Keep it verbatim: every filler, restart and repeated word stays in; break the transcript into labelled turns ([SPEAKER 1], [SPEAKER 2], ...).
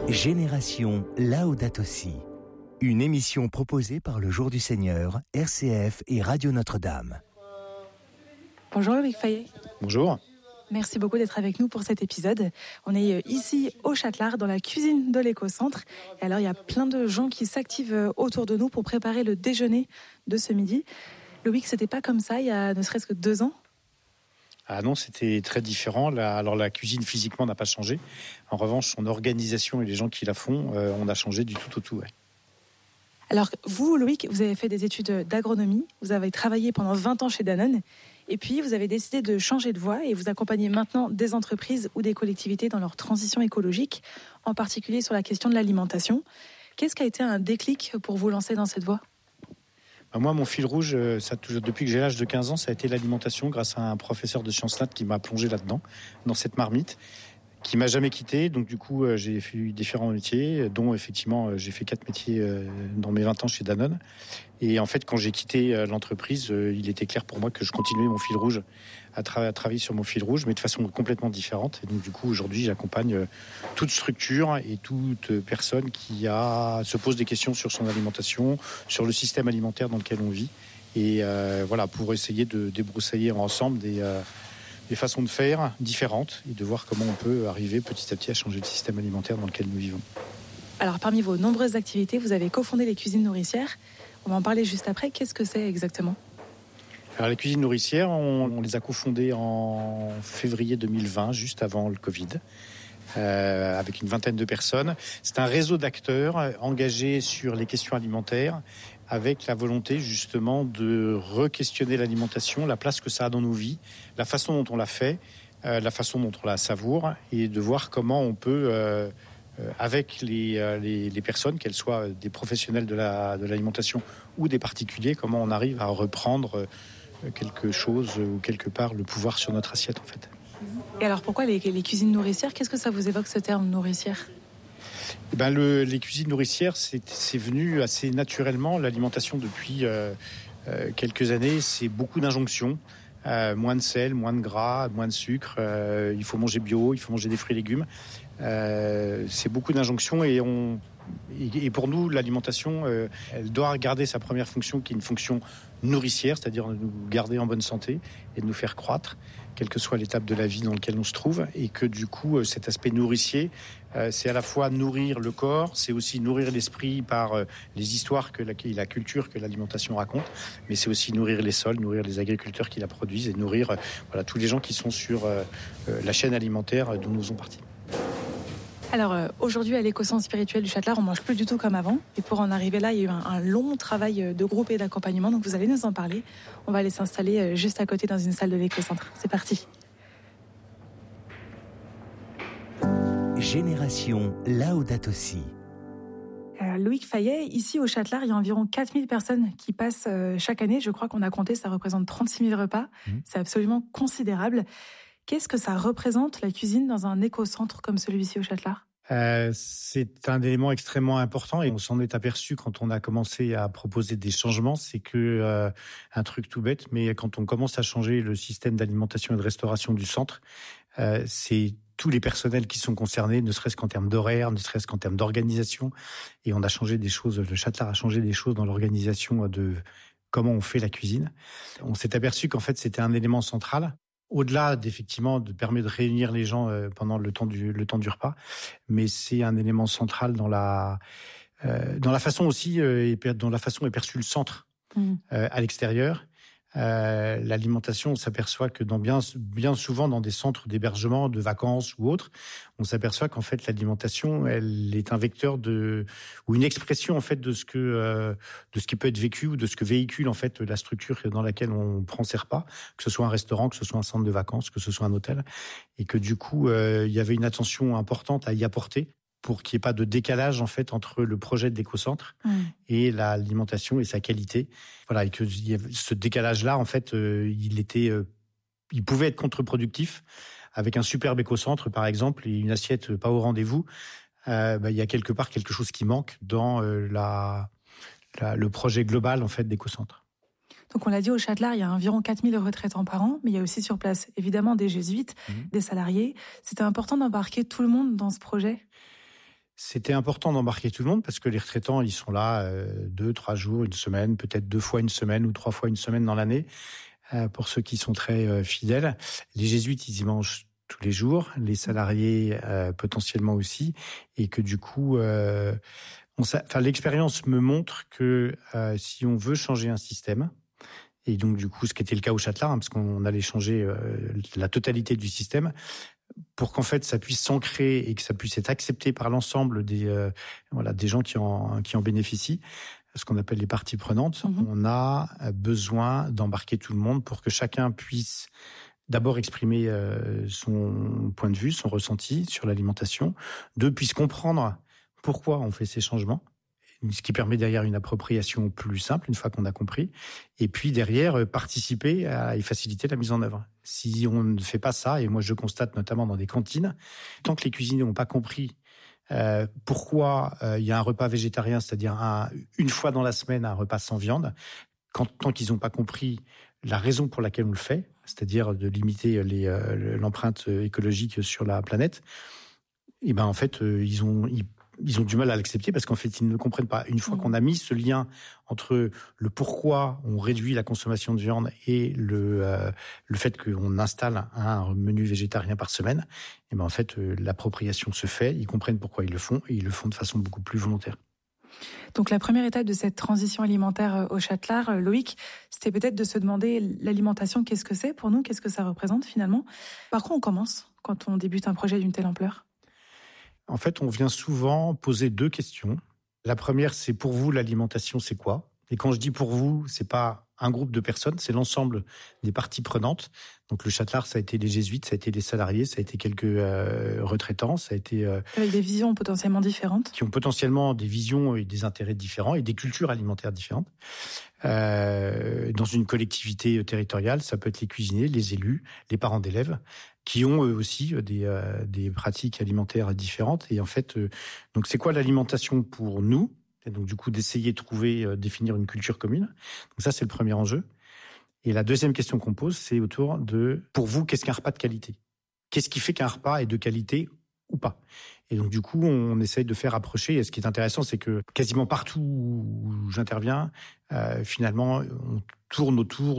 [SPEAKER 1] Génération Laudato Si, une émission proposée par le Jour du Seigneur, R C F et Radio Notre-Dame.
[SPEAKER 2] Bonjour Loïc Fayet.
[SPEAKER 3] Bonjour.
[SPEAKER 2] Merci beaucoup d'être avec nous pour cet épisode. On est ici au Châtelard, dans la cuisine de l'éco-centre. Et alors, il y a plein de gens qui s'activent autour de nous pour préparer le déjeuner de ce midi. Loïc, c'était pas comme ça il y a ne serait-ce que deux ans?
[SPEAKER 3] Ah non, c'était très différent. La, alors la cuisine physiquement n'a pas changé. En revanche, son organisation et les gens qui la font, euh, on a changé du tout au tout. Ouais.
[SPEAKER 2] Alors vous, Loïc, vous avez fait des études d'agronomie. Vous avez travaillé pendant vingt ans chez Danone. Et puis, vous avez décidé de changer de voie et vous accompagnez maintenant des entreprises ou des collectivités dans leur transition écologique, en particulier sur la question de l'alimentation. Qu'est-ce qui a été un déclic pour vous lancer dans cette voie ?
[SPEAKER 3] Ben moi, mon fil rouge, ça, depuis que j'ai l'âge de quinze ans, ça a été l'alimentation, grâce à un professeur de sciences nat qui m'a plongé là-dedans, dans cette marmite, qui m'a jamais quitté. Donc du coup, j'ai fait différents métiers, dont effectivement, j'ai fait quatre métiers dans mes vingt ans chez Danone. Et en fait, quand j'ai quitté l'entreprise, il était clair pour moi que je continuais mon fil rouge, à, tra- à travailler sur mon fil rouge, mais de façon complètement différente. Et donc du coup, aujourd'hui, j'accompagne toute structure et toute personne qui a, se pose des questions sur son alimentation, sur le système alimentaire dans lequel on vit. Et euh, voilà, pour essayer de débroussailler ensemble des... Euh, des façons de faire différentes et de voir comment on peut arriver petit à petit à changer le système alimentaire dans lequel nous vivons.
[SPEAKER 2] Alors, parmi vos nombreuses activités, vous avez cofondé les cuisines nourricières. On va en parler juste après. Qu'est-ce que c'est exactement ?
[SPEAKER 3] Alors, les cuisines nourricières, on, on les a cofondées en février deux mille vingt, juste avant le Covid, euh, avec une vingtaine de personnes. C'est un réseau d'acteurs engagés sur les questions alimentaires, avec la volonté justement de re-questionner l'alimentation, la place que ça a dans nos vies, la façon dont on la fait, euh, la façon dont on la savoure, et de voir comment on peut, euh, euh, avec les, euh, les, les personnes, qu'elles soient des professionnels de, la, de l'alimentation ou des particuliers, comment on arrive à reprendre euh, quelque chose ou quelque part le pouvoir sur notre assiette en fait.
[SPEAKER 2] Et alors pourquoi les, les cuisines nourricières ? Qu'est-ce que ça vous évoque ce terme nourricière ?
[SPEAKER 3] Ben le, les cuisines nourricières, c'est, c'est venu assez naturellement. L'alimentation, depuis euh, euh, quelques années, c'est beaucoup d'injonctions. Euh, moins de sel, moins de gras, moins de sucre. Euh, il faut manger bio, il faut manger des fruits et légumes. Euh, c'est beaucoup d'injonctions et, on, et, et pour nous, l'alimentation, euh, elle doit garder sa première fonction qui est une fonction nourricière, c'est-à-dire de nous garder en bonne santé et de nous faire croître, quelle que soit l'étape de la vie dans laquelle on se trouve, et que du coup, cet aspect nourricier, euh, c'est à la fois nourrir le corps, c'est aussi nourrir l'esprit par euh, les histoires que la, la culture que l'alimentation raconte, mais c'est aussi nourrir les sols, nourrir les agriculteurs qui la produisent et nourrir euh, voilà, tous les gens qui sont sur euh, euh, la chaîne alimentaire dont nous faisons partie.
[SPEAKER 2] Alors euh, aujourd'hui à l'éco-centre spirituel du Châtelard, on mange plus du tout comme avant. Et pour en arriver là, il y a eu un, un long travail de groupe et d'accompagnement. Donc vous allez nous en parler. On va aller s'installer euh, juste à côté dans une salle de l'éco-centre. C'est parti.
[SPEAKER 1] Génération Laudato Si.
[SPEAKER 2] Euh, Loïc Fayet, ici au Châtelard, il y a environ quatre mille personnes qui passent euh, chaque année. Je crois qu'on a compté, ça représente trente-six mille repas. Mmh. C'est absolument considérable. Qu'est-ce que ça représente, la cuisine, dans un éco-centre comme celui-ci au Châtelard ?
[SPEAKER 3] Euh, c'est un élément extrêmement important et on s'en est aperçu quand on a commencé à proposer des changements. C'est que euh, un truc tout bête, mais quand on commence à changer le système d'alimentation et de restauration du centre, euh, c'est tous les personnels qui sont concernés, ne serait-ce qu'en termes d'horaire, ne serait-ce qu'en termes d'organisation. Et on a changé des choses, le Châtelard a changé des choses dans l'organisation de comment on fait la cuisine. On s'est aperçu qu'en fait, c'était un élément central. Au-delà d'effectivement de permettre de réunir les gens pendant le temps du le temps du repas, mais c'est un élément central dans la euh, dans la façon aussi euh, dans la façon est perçu le centre mmh. euh, à l'extérieur. Euh, l'alimentation, on s'aperçoit que dans bien bien souvent dans des centres d'hébergement, de vacances ou autres, on s'aperçoit qu'en fait l'alimentation, elle est un vecteur de ou une expression en fait de ce que euh, de ce qui peut être vécu ou de ce que véhicule en fait la structure dans laquelle on prend ses repas, que ce soit un restaurant, que ce soit un centre de vacances, que ce soit un hôtel, et que du coup euh, il y avait une attention importante à y apporter pour qu'il n'y ait pas de décalage en fait entre le projet d'éco-centre mmh. et l'alimentation et sa qualité. Voilà, et que ce décalage-là, en fait, euh, il était, euh, il pouvait être contre-productif. Avec un superbe éco-centre, par exemple, et une assiette pas au rendez-vous, euh, bah, il y a quelque part quelque chose qui manque dans euh, la, la, le projet global en fait d'éco-centre.
[SPEAKER 2] Donc on l'a dit, au Châtelard, il y a environ quatre mille retraitants par an, mais il y a aussi sur place évidemment des jésuites, mmh. des salariés. C'était important d'embarquer tout le monde dans ce projet.
[SPEAKER 3] C'était important d'embarquer tout le monde parce que les retraitants, ils sont là euh, deux, trois jours, une semaine, peut-être deux fois une semaine ou trois fois une semaine dans l'année. Euh, pour ceux qui sont très euh, fidèles, les jésuites, ils y mangent tous les jours, les salariés euh, potentiellement aussi, et que du coup, euh, on, enfin, l'expérience me montre que euh, si on veut changer un système, et donc du coup, ce qui était le cas au Châtelard, hein, parce qu'on allait changer euh, la totalité du système, pour qu'en fait ça puisse s'ancrer et que ça puisse être accepté par l'ensemble des euh, voilà des gens qui en qui en bénéficient, ce qu'on appelle les parties prenantes, mmh. on a besoin d'embarquer tout le monde pour que chacun puisse d'abord exprimer euh, son point de vue, son ressenti sur l'alimentation, deux puisse comprendre pourquoi on fait ces changements, ce qui permet derrière une appropriation plus simple, une fois qu'on a compris, et puis derrière, participer à et faciliter la mise en œuvre. Si on ne fait pas ça, et moi je constate notamment dans des cantines, tant que les cuisiniers n'ont pas compris euh, pourquoi il euh, y a un repas végétarien, c'est-à-dire un, une fois dans la semaine un repas sans viande, quand, tant qu'ils n'ont pas compris la raison pour laquelle on le fait, c'est-à-dire de limiter les, euh, l'empreinte écologique sur la planète, et ben en fait, euh, ils ont... Ils, Ils ont du mal à l'accepter parce qu'en fait, ils ne le comprennent pas. Une fois mmh. qu'on a mis ce lien entre le pourquoi on réduit la consommation de viande et le, euh, le fait qu'on installe un menu végétarien par semaine, et ben en fait, euh, l'appropriation se fait, ils comprennent pourquoi ils le font et ils le font de façon beaucoup plus volontaire.
[SPEAKER 2] Donc la première étape de cette transition alimentaire au Châtelard, Loïc, c'était peut-être de se demander l'alimentation, qu'est-ce que c'est pour nous, qu'est-ce que ça représente finalement ? Par quoi on commence quand on débute un projet d'une telle ampleur ?
[SPEAKER 3] En fait, on vient souvent poser deux questions. La première, c'est pour vous, l'alimentation, c'est quoi ? Et quand je dis pour vous, c'est pas un groupe de personnes, c'est l'ensemble des parties prenantes. Donc le Châtelard, ça a été les jésuites, ça a été les salariés, ça a été quelques euh, retraitants, ça a été... Euh,
[SPEAKER 2] Avec des visions potentiellement différentes.
[SPEAKER 3] Qui ont potentiellement des visions et des intérêts différents et des cultures alimentaires différentes. Euh, dans une collectivité territoriale, ça peut être les cuisiniers, les élus, les parents d'élèves, qui ont eux aussi des, euh, des pratiques alimentaires différentes. Et en fait, euh, donc c'est quoi l'alimentation pour nous ? Et donc du coup, d'essayer de trouver, euh, définir une culture commune. Donc ça, c'est le premier enjeu. Et la deuxième question qu'on pose, c'est autour de, pour vous, qu'est-ce qu'un repas de qualité ? Qu'est-ce qui fait qu'un repas est de qualité ou pas ? Et donc du coup, on essaye de faire approcher. Et ce qui est intéressant, c'est que quasiment partout où j'interviens, euh, finalement, on tourne autour